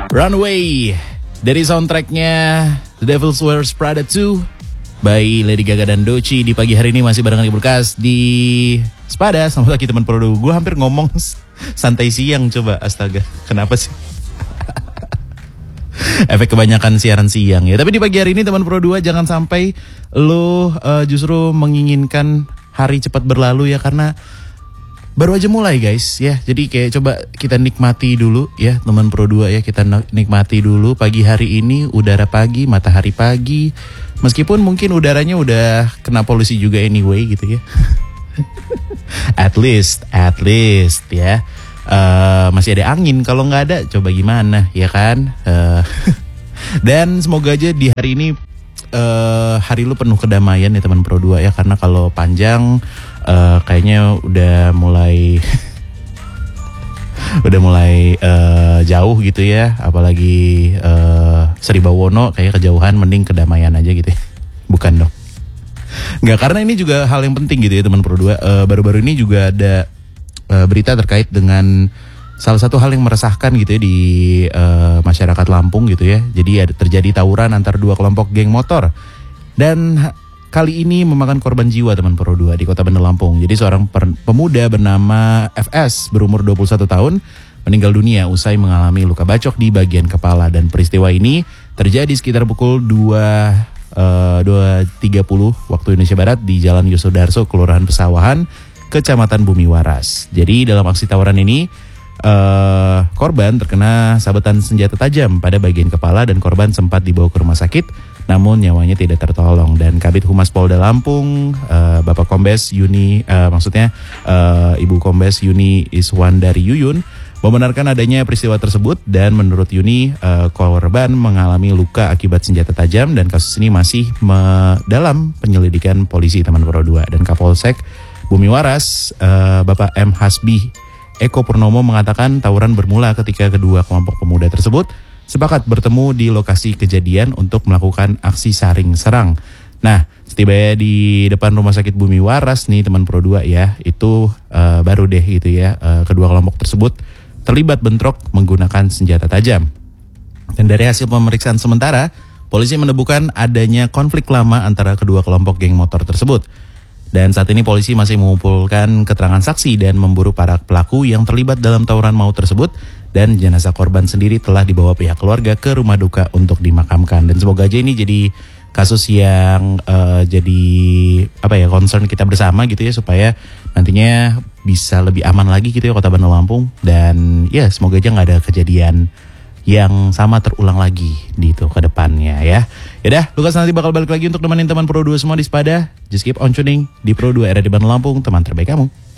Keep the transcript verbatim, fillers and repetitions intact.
Runway dari soundtracknya The Devil's Wears Prada two by Lady Gaga dan Doechii. Di pagi hari ini masih bareng di Berkas di Spada sama lagi teman Produ. Gue hampir ngomong santai siang, coba astaga. Kenapa sih? Efek kebanyakan siaran siang ya. Tapi di pagi hari ini teman Pro dua jangan sampai lo uh, justru menginginkan hari cepat berlalu ya, karena baru aja mulai guys ya. Jadi kayak coba kita nikmati dulu ya teman Pro dua ya. Kita nikmati dulu pagi hari ini, udara pagi, matahari pagi. Meskipun mungkin udaranya udah kena polusi juga anyway gitu ya. At least, at least ya. Uh, masih ada angin. Kalau nggak ada coba gimana ya kan. uh, Dan semoga aja di hari ini uh, hari lu penuh kedamaian ya teman Pro dua ya. Karena kalau panjang uh, kayaknya udah mulai udah mulai uh, jauh gitu ya. Apalagi uh, Sri Bawono kayak kejauhan, mending kedamaian aja gitu ya. Bukan dong. Nggak, karena ini juga hal yang penting gitu ya teman Pro dua. uh, Baru-baru ini juga ada berita terkait dengan salah satu hal yang meresahkan gitu ya di uh, masyarakat Lampung gitu ya. Jadi ada terjadi tawuran antar dua kelompok geng motor. Dan kali ini memakan korban jiwa teman Pro dua di Kota Bandar Lampung. Jadi seorang per, pemuda bernama F S berumur dua puluh satu tahun meninggal dunia usai mengalami luka bacok di bagian kepala. Dan peristiwa ini terjadi sekitar pukul dua tiga puluh waktu Indonesia Barat di Jalan Yosudarso, Kelurahan Pesawahan, Kecamatan Bumi Waras. Jadi dalam aksi tawuran ini uh, korban terkena sabetan senjata tajam pada bagian kepala dan korban sempat dibawa ke rumah sakit, namun nyawanya tidak tertolong. Dan Kabid Humas Polda Lampung, uh, Bapak Kombes Yuni, uh, maksudnya uh, Ibu Kombes Yuni Iswandari Yuyun, membenarkan adanya peristiwa tersebut. Dan menurut Yuni, uh, korban mengalami luka akibat senjata tajam dan kasus ini masih me- dalam penyelidikan polisi teman Pro dua. Dan Kapolsek Bumi Waras, uh, Bapak M. Hasbi Eko Purnomo mengatakan tawuran bermula ketika kedua kelompok pemuda tersebut sepakat bertemu di lokasi kejadian untuk melakukan aksi saring serang. Nah, setibanya di depan Rumah Sakit Bumi Waras nih teman Pro dua ya, itu uh, baru deh gitu ya, uh, kedua kelompok tersebut terlibat bentrok menggunakan senjata tajam. Dan dari hasil pemeriksaan sementara, polisi menemukan adanya konflik lama antara kedua kelompok geng motor tersebut. Dan saat ini polisi masih mengumpulkan keterangan saksi dan memburu para pelaku yang terlibat dalam tawuran maut tersebut. Dan jenazah korban sendiri telah dibawa pihak keluarga ke rumah duka untuk dimakamkan. Dan semoga aja ini jadi kasus yang uh, jadi apa ya, concern kita bersama gitu ya, supaya nantinya bisa lebih aman lagi gitu ya Kota Bandar Lampung. Dan ya semoga aja nggak ada kejadian yang sama terulang lagi di itu ke depannya ya. Yaudah, Lukas nanti bakal balik lagi untuk nemenin teman Pro dua semua di Spada. Just keep on tuning di Pro dua era di Bandar Lampung, teman terbaik kamu.